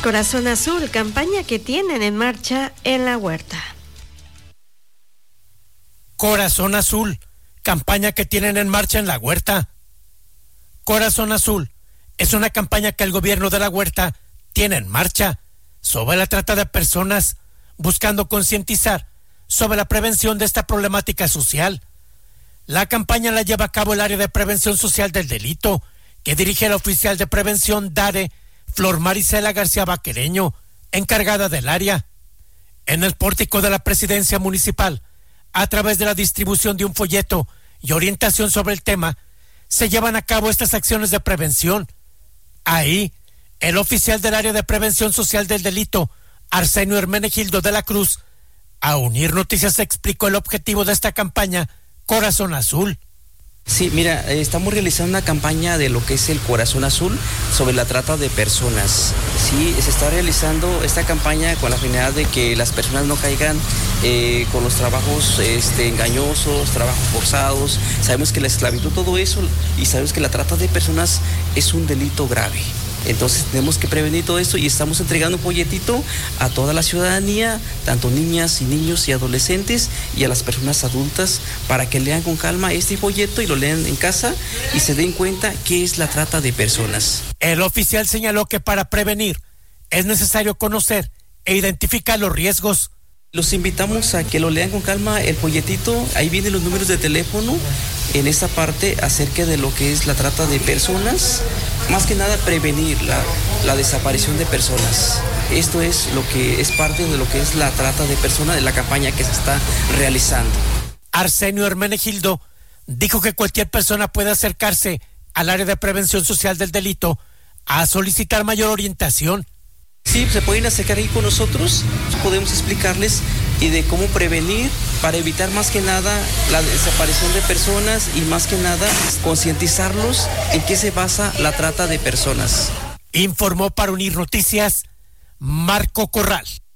Corazón Azul, campaña que tienen en marcha en la huerta. Corazón Azul, campaña que tienen en marcha en la huerta. Corazón Azul es una campaña que el gobierno de la huerta tiene en marcha sobre la trata de personas, buscando concientizar sobre la prevención de esta problemática social. La campaña la lleva a cabo el área de prevención social del delito, que dirige la oficial de prevención DARE, Flor Marisela García Vaquereño, encargada del área. En el pórtico de la presidencia municipal, a través de la distribución de un folleto y orientación sobre el tema, se llevan a cabo estas acciones de prevención. Ahí, el oficial del área de prevención social del delito, Arsenio Hermenegildo de la Cruz, a Unir Noticias explicó el objetivo de esta campaña Corazón Azul. Sí, mira, estamos realizando una campaña de lo que es el Corazón Azul sobre la trata de personas. Sí, se está realizando esta campaña con la finalidad de que las personas no caigan con los trabajos engañosos, trabajos forzados. Sabemos que la esclavitud, todo eso, y sabemos que la trata de personas es un delito grave. Entonces tenemos que prevenir todo esto y estamos entregando un folletito a toda la ciudadanía, tanto niñas y niños y adolescentes y a las personas adultas, para que lean con calma este folleto y lo lean en casa y se den cuenta qué es la trata de personas. El oficial señaló que para prevenir es necesario conocer e identificar los riesgos. Los invitamos a que lo lean con calma el folletito, ahí vienen los números de teléfono en esta parte acerca de lo que es la trata de personas, más que nada prevenir la desaparición de personas. Esto es lo que es parte de lo que es la trata de personas de la campaña que se está realizando. Arsenio Hermenegildo dijo que cualquier persona puede acercarse al área de prevención social del delito a solicitar mayor orientación. Sí, se pueden acercar ahí con nosotros, podemos explicarles y de cómo prevenir para evitar más que nada la desaparición de personas y más que nada concientizarlos en qué se basa la trata de personas. Informó para Unir Noticias Marco Corral.